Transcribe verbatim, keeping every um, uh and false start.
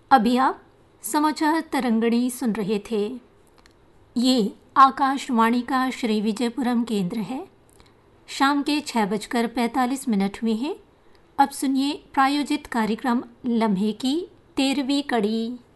अभी आप समाचार तरंगणी सुन रहे थे। ये आकाशवाणी का श्री विजयपुरम केंद्र है। शाम के छः बजकर पैंतालीस मिनट हुए हैं। अब सुनिए प्रायोजित कार्यक्रम लम्हे की तेरहवीं कड़ी।